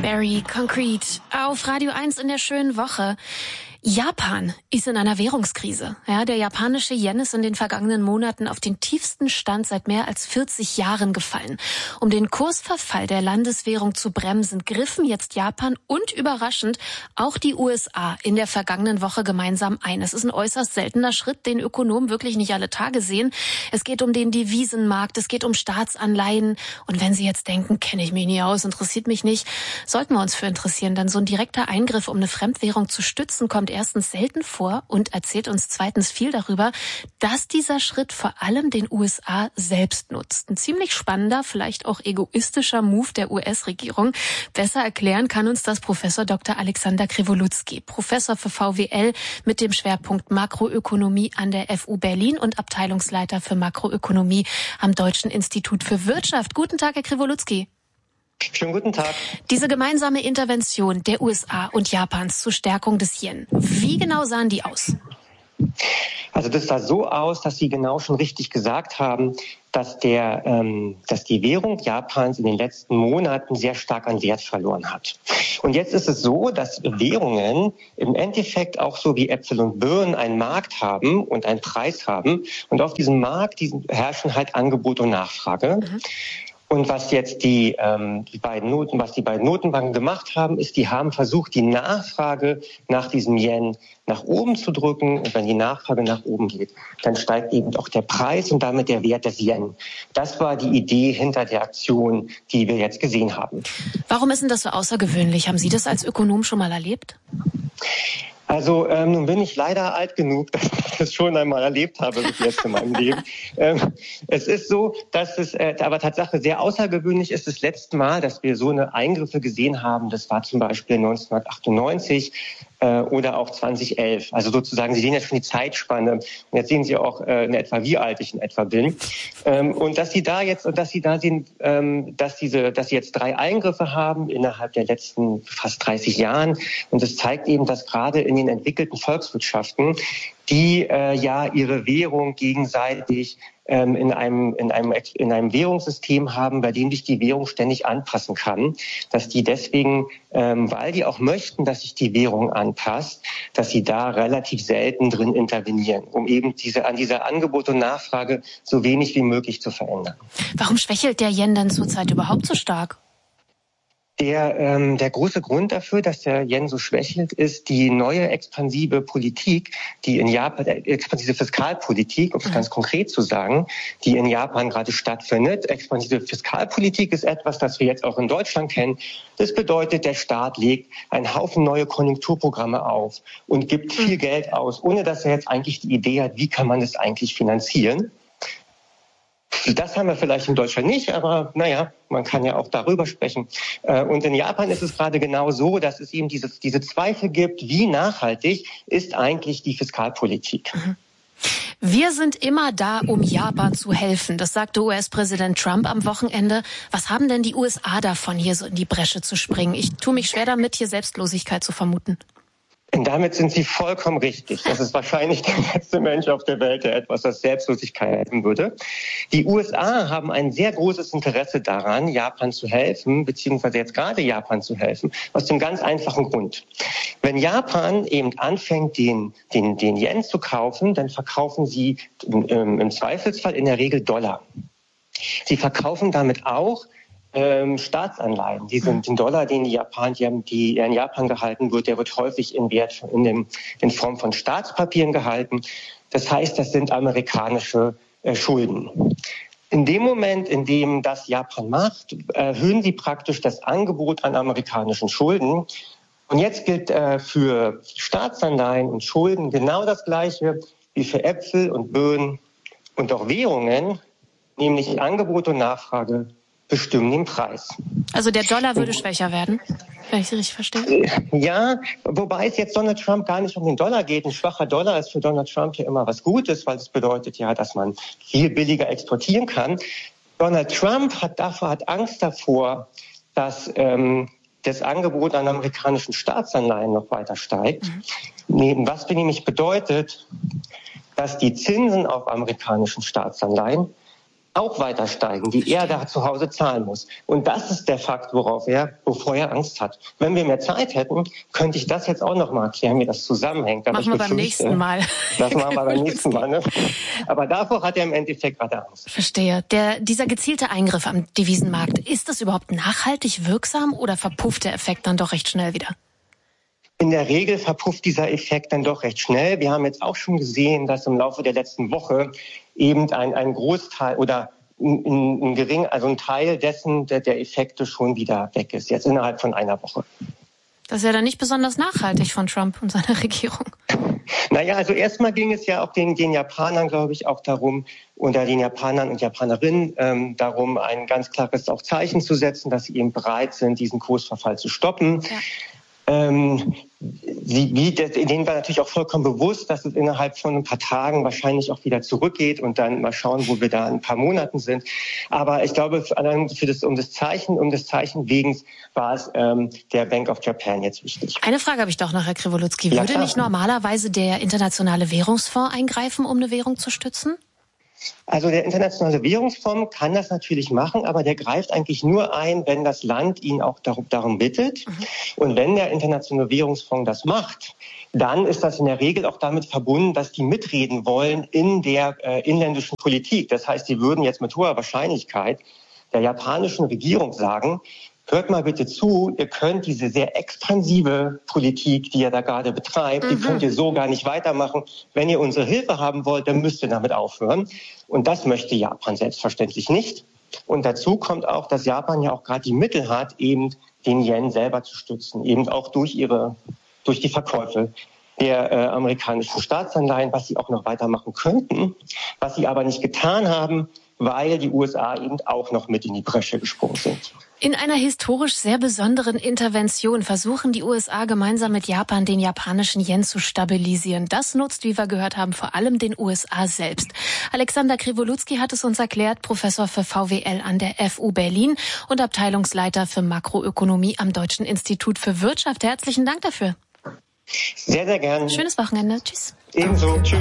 Berry, Concrete, auf Radio 1 in der schönen Woche. Japan ist in einer Währungskrise. Ja, der japanische Yen ist in den vergangenen Monaten auf den tiefsten Stand seit mehr als 40 Jahren gefallen. Um den Kursverfall der Landeswährung zu bremsen, griffen jetzt Japan und überraschend auch die USA in der vergangenen Woche gemeinsam ein. Es ist ein äußerst seltener Schritt, den Ökonomen wirklich nicht alle Tage sehen. Es geht um den Devisenmarkt, es geht um Staatsanleihen. Und wenn Sie jetzt denken, kenne ich mich nie aus, interessiert mich nicht, sollten wir uns für interessieren. Denn so ein direkter Eingriff, um eine Fremdwährung zu stützen, kommt erstens selten vor und erzählt uns zweitens viel darüber, dass dieser Schritt vor allem den USA selbst nutzt. Ein ziemlich spannender, vielleicht auch egoistischer Move der US-Regierung. Besser erklären kann uns das Professor Dr. Alexander Krivolutzki, Professor für VWL mit dem Schwerpunkt Makroökonomie an der FU Berlin und Abteilungsleiter für Makroökonomie am Deutschen Institut für Wirtschaft. Guten Tag, Herr Krivolutzki. Schönen guten Tag. Diese gemeinsame Intervention der USA und Japans zur Stärkung des Yen, wie genau sahen die aus? Also das sah so aus, dass Sie genau schon richtig gesagt haben, dass die Währung Japans in den letzten Monaten sehr stark an Wert verloren hat. Und jetzt ist es so, dass Währungen im Endeffekt auch so wie Äpfel und Birnen einen Markt haben und einen Preis haben. Und auf diesem Markt herrschen halt Angebot und Nachfrage. Und was jetzt die beiden Notenbanken gemacht haben, ist, die haben versucht, die Nachfrage nach diesem Yen nach oben zu drücken. Und wenn die Nachfrage nach oben geht, dann steigt eben auch der Preis und damit der Wert des Yen. Das war die Idee hinter der Aktion, die wir jetzt gesehen haben. Warum ist denn das so außergewöhnlich? Haben Sie das als Ökonom schon mal erlebt? Also nun bin ich leider alt genug, dass ich das schon einmal erlebt habe bis jetzt in meinem Leben. Es ist so, dass es aber Tatsache sehr außergewöhnlich ist. Das letzte Mal, dass wir so eine Eingriffe gesehen haben, das war zum Beispiel 1998 oder auch 2011. Also sozusagen, Sie sehen jetzt schon die Zeitspanne. Und jetzt sehen Sie auch in etwa, wie alt ich in etwa bin. Und dass Sie sehen, dass Sie jetzt 3 Eingriffe haben innerhalb der letzten fast 30 Jahren. Und das zeigt eben, dass gerade in den entwickelten Volkswirtschaften, die ihre Währung gegenseitig in einem Währungssystem haben, bei dem sich die Währung ständig anpassen kann, dass die deswegen, weil die auch möchten, dass sich die Währung anpasst, dass sie da relativ selten drin intervenieren, um eben an dieser Angebot und Nachfrage so wenig wie möglich zu verändern. Warum schwächelt der Yen denn zurzeit überhaupt so stark? Der große Grund dafür, dass der Yen so schwächelt, ist die neue expansive Politik, die in Japan, expansive Fiskalpolitik, um es ganz konkret zu sagen, die in Japan gerade stattfindet. Expansive Fiskalpolitik ist etwas, das wir jetzt auch in Deutschland kennen. Das bedeutet, der Staat legt einen Haufen neue Konjunkturprogramme auf und gibt viel Geld aus, ohne dass er jetzt eigentlich die Idee hat, wie kann man das eigentlich finanzieren. Das haben wir vielleicht in Deutschland nicht, aber naja, man kann ja auch darüber sprechen. Und in Japan ist es gerade genau so, dass es eben diese Zweifel gibt, wie nachhaltig ist eigentlich die Fiskalpolitik. Wir sind immer da, um Japan zu helfen. Das sagte US-Präsident Trump am Wochenende. Was haben denn die USA davon, hier so in die Bresche zu springen? Ich tue mich schwer damit, hier Selbstlosigkeit zu vermuten. Und damit sind Sie vollkommen richtig. Das ist wahrscheinlich der letzte Mensch auf der Welt, der etwas als Selbstlosigkeit haben würde. Die USA haben ein sehr großes Interesse daran, Japan zu helfen, beziehungsweise jetzt gerade Japan zu helfen, aus dem ganz einfachen Grund. Wenn Japan eben anfängt, den Yen zu kaufen, dann verkaufen sie im Zweifelsfall in der Regel Dollar. Sie verkaufen damit auch Staatsanleihen. Die sind den Dollar, die in Japan gehalten wird, der wird häufig in Form von Staatspapieren gehalten. Das heißt, das sind amerikanische Schulden. In dem Moment, in dem das Japan macht, erhöhen sie praktisch das Angebot an amerikanischen Schulden. Und jetzt gilt für Staatsanleihen und Schulden genau das Gleiche wie für Äpfel und Birnen und auch Währungen, nämlich Angebot und Nachfrage bestimmen den Preis. Also der Dollar würde schwächer werden, wenn ich Sie richtig verstehe? Ja, wobei es jetzt Donald Trump gar nicht um den Dollar geht. Ein schwacher Dollar ist für Donald Trump ja immer was Gutes, weil es bedeutet ja, dass man viel billiger exportieren kann. Donald Trump hat Angst davor, dass das Angebot an amerikanischen Staatsanleihen noch weiter steigt. Was nämlich bedeutet, dass die Zinsen auf amerikanischen Staatsanleihen auch weiter steigen, die er da zu Hause zahlen muss. Und das ist der Fakt, wovor er Angst hat. Wenn wir mehr Zeit hätten, könnte ich das jetzt auch noch mal erklären, wie das zusammenhängt. Aber machen wir beim nächsten Mal. Das machen wir beim nächsten Mal. Ne? Aber davor hat er im Endeffekt gerade Angst. Verstehe. Dieser gezielte Eingriff am Devisenmarkt, ist das überhaupt nachhaltig wirksam oder verpufft der Effekt dann doch recht schnell wieder? In der Regel verpufft dieser Effekt dann doch recht schnell. Wir haben jetzt auch schon gesehen, dass im Laufe der letzten Woche eben ein Großteil oder ein Teil dessen, der Effekte schon wieder weg ist, jetzt innerhalb von einer Woche. Das ist ja dann nicht besonders nachhaltig von Trump und seiner Regierung. Naja, also erstmal ging es ja auch den Japanern, glaube ich, auch darum, unter den Japanern und Japanerinnen, darum, ein ganz klares auch Zeichen zu setzen, dass sie eben bereit sind, diesen Kursverfall zu stoppen. Ja. Denen war natürlich auch vollkommen bewusst, dass es innerhalb von ein paar Tagen wahrscheinlich auch wieder zurückgeht und dann mal schauen, wo wir da in ein paar Monaten sind. Aber ich glaube, um des Zeichen wegen war es der Bank of Japan jetzt wichtig. Eine Frage habe ich doch noch, Herr Krivolutzki. Würde nicht normalerweise der Internationale Währungsfonds eingreifen, um eine Währung zu stützen? Also der Internationale Währungsfonds kann das natürlich machen, aber der greift eigentlich nur ein, wenn das Land ihn auch darum bittet. Und wenn der Internationale Währungsfonds das macht, dann ist das in der Regel auch damit verbunden, dass die mitreden wollen in der inländischen Politik. Das heißt, die würden jetzt mit hoher Wahrscheinlichkeit der japanischen Regierung sagen, hört mal bitte zu, ihr könnt diese sehr expansive Politik, die ihr da gerade betreibt, die könnt ihr so gar nicht weitermachen. Wenn ihr unsere Hilfe haben wollt, dann müsst ihr damit aufhören. Und das möchte Japan selbstverständlich nicht. Und dazu kommt auch, dass Japan ja auch gerade die Mittel hat, eben den Yen selber zu stützen, eben auch durch die Verkäufe der amerikanischen Staatsanleihen, was sie auch noch weitermachen könnten, was sie aber nicht getan haben, weil die USA eben auch noch mit in die Bresche gesprungen sind. In einer historisch sehr besonderen Intervention versuchen die USA gemeinsam mit Japan den japanischen Yen zu stabilisieren. Das nutzt, wie wir gehört haben, vor allem den USA selbst. Alexander Krivolutzki hat es uns erklärt, Professor für VWL an der FU Berlin und Abteilungsleiter für Makroökonomie am Deutschen Institut für Wirtschaft. Herzlichen Dank dafür. Sehr, sehr gern. Schönes Wochenende. Tschüss. Ebenso. Tschüss.